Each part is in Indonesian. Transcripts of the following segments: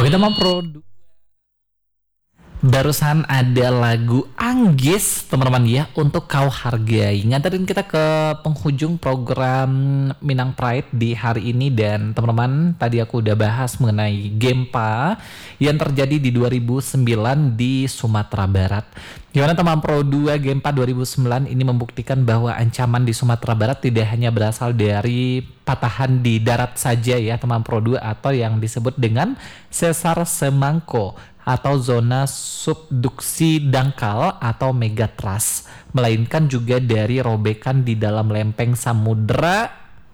Oke teman pro, barusan ada lagu Anggis teman-teman ya untuk kau hargai, nganterin kita ke penghujung program Minang Pride di hari ini. Dan teman-teman, tadi aku udah bahas mengenai Gempa yang terjadi di 2009 di Sumatera Barat. Gimana teman Pro 2, Gempa 2009 ini membuktikan bahwa ancaman di Sumatera Barat tidak hanya berasal dari patahan di darat saja ya teman Pro 2, atau yang disebut dengan sesar semangko atau zona subduksi dangkal atau megatrust, melainkan juga dari robekan di dalam lempeng samudera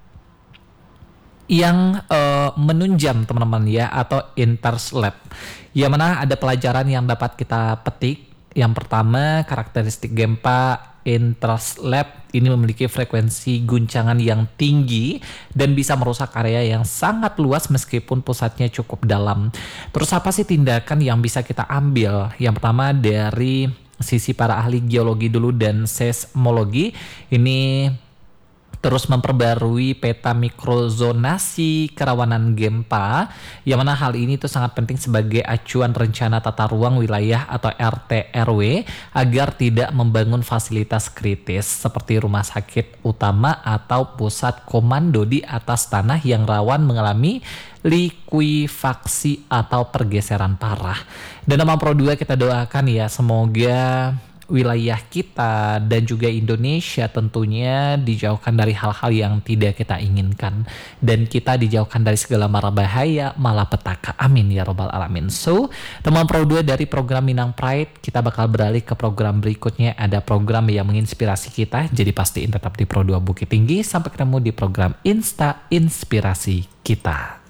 yang menunjam teman-teman ya, atau interslab. Yang mana ada pelajaran yang dapat kita petik. Yang pertama, karakteristik Gempa interslab ini memiliki frekuensi guncangan yang tinggi dan bisa merusak area yang sangat luas meskipun pusatnya cukup dalam. Terus apa sih tindakan yang bisa kita ambil? Yang pertama, dari sisi para ahli geologi dulu dan seismologi, ini terus memperbarui peta mikrozonasi kerawanan Gempa, yang mana hal ini tuh sangat penting sebagai acuan rencana tata ruang wilayah atau RT/RW agar tidak membangun fasilitas kritis seperti rumah sakit utama atau pusat komando di atas tanah yang rawan mengalami likuifaksi atau pergeseran parah. Dan nama Pro 2 kita doakan ya, semoga wilayah kita dan juga Indonesia tentunya dijauhkan dari hal-hal yang tidak kita inginkan, dan kita dijauhkan dari segala mara bahaya, malapetaka. Amin ya robbal alamin. So, teman Pro 2, dari program Minang Pride kita bakal beralih ke program berikutnya. Ada program yang menginspirasi kita, jadi pastiin tetap di Pro 2 Bukit Tinggi. Sampai ketemu di program Insta Inspirasi kita.